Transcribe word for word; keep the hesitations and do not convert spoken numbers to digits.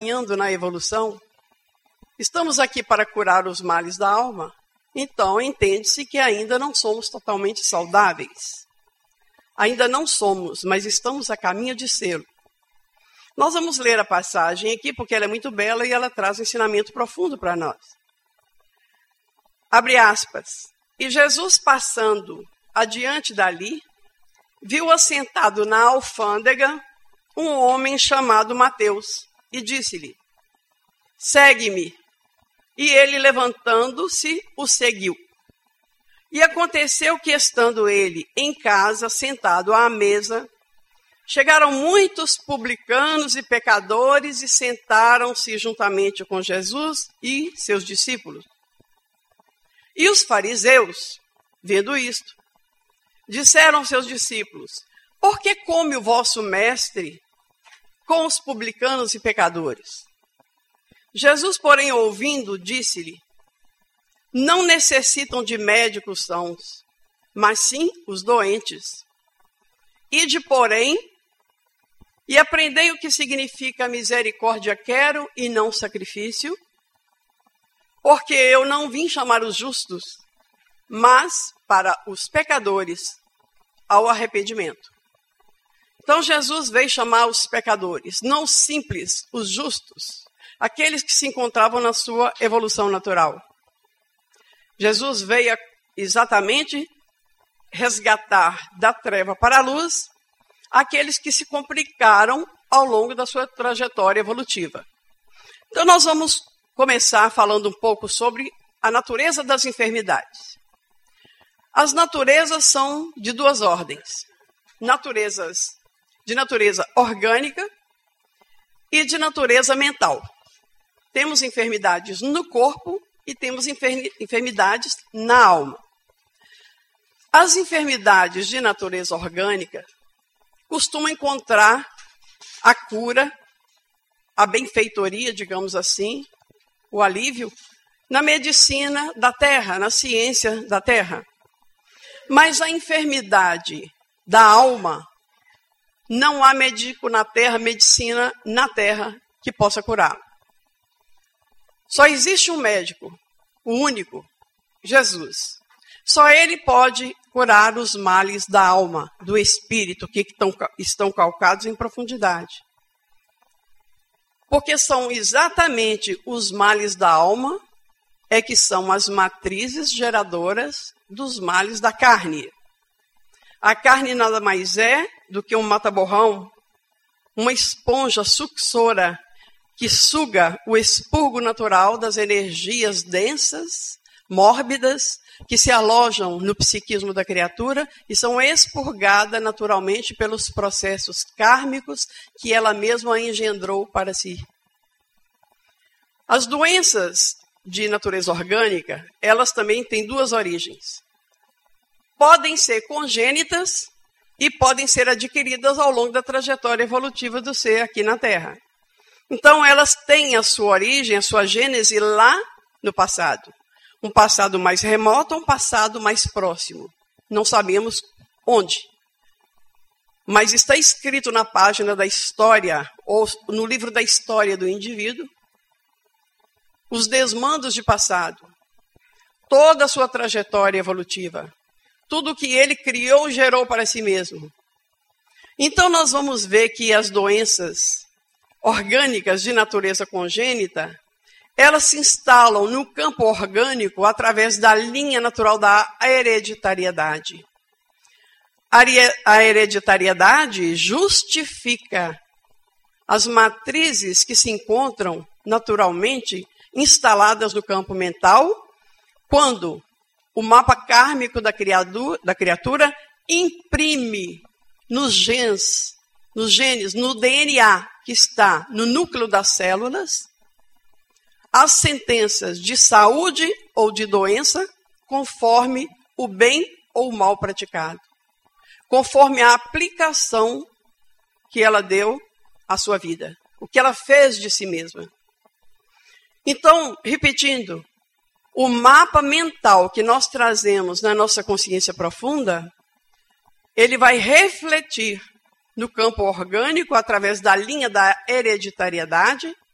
caminhando na evolução, estamos aqui para curar os males da alma, então entende-se que ainda não somos totalmente saudáveis. Ainda não somos, mas estamos a caminho de ser. Nós vamos ler a passagem aqui, porque ela é muito bela e ela traz um ensinamento profundo para nós. Abre aspas. E Jesus, passando adiante dali, viu assentado na alfândega um homem chamado Mateus e disse-lhe: segue-me. E ele, levantando-se, o seguiu. E aconteceu que, estando ele em casa, sentado à mesa, chegaram muitos publicanos e pecadores e sentaram-se juntamente com Jesus e seus discípulos. E os fariseus, vendo isto, disseram aos seus discípulos: por que come o vosso mestre com os publicanos e pecadores? Jesus, porém, ouvindo, disse-lhe: não necessitam de médicos sãos, mas sim os doentes. Ide, porém, e aprendei o que significa misericórdia quero e não sacrifício, porque eu não vim chamar os justos, mas para os pecadores ao arrependimento. Então Jesus veio chamar os pecadores, não os simples, os justos, aqueles que se encontravam na sua evolução natural. Jesus veio exatamente resgatar da treva para a luz aqueles que se complicaram ao longo da sua trajetória evolutiva. Então nós vamos começar falando um pouco sobre a natureza das enfermidades. As naturezas são de duas ordens. Naturezas de natureza orgânica e de natureza mental. Temos enfermidades no corpo e temos enfermidades na alma. As enfermidades de natureza orgânica costumam encontrar a cura, a benfeitoria, digamos assim, o alívio, na medicina da terra, na ciência da terra. Mas a enfermidade da alma, não há médico na terra, medicina na terra que possa curá-la. Só existe um médico, o único, Jesus. Só ele pode curar os males da alma, do espírito, que estão, estão calcados em profundidade. Porque são exatamente os males da alma, é que são as matrizes geradoras dos males da carne. A carne nada mais é do que um mata-borrão, uma esponja sucessora que suga o expurgo natural das energias densas, mórbidas, que se alojam no psiquismo da criatura e são expurgadas naturalmente pelos processos kármicos que ela mesma engendrou para si. As doenças de natureza orgânica, elas também têm duas origens. Podem ser congênitas e podem ser adquiridas ao longo da trajetória evolutiva do ser aqui na Terra. Então, elas têm a sua origem, a sua gênese lá no passado. Um passado mais remoto ou um passado mais próximo. Não sabemos onde. Mas está escrito na página da história, ou no livro da história do indivíduo, os desmandos de passado, toda a sua trajetória evolutiva, tudo que ele criou e gerou para si mesmo. Então, nós vamos ver que as doenças orgânicas de natureza congênita, elas se instalam no campo orgânico através da linha natural da hereditariedade. A hereditariedade justifica as matrizes que se encontram naturalmente instaladas no campo mental, quando o mapa kármico da criatura, da criatura imprime nos genes, nos genes, no D N A que está no núcleo das células, as sentenças de saúde ou de doença, conforme o bem ou o mal praticado, conforme a aplicação que ela deu à sua vida, o que ela fez de si mesma. Então, repetindo, o mapa mental que nós trazemos na nossa consciência profunda, ele vai refletir no campo orgânico através da linha da hereditariedade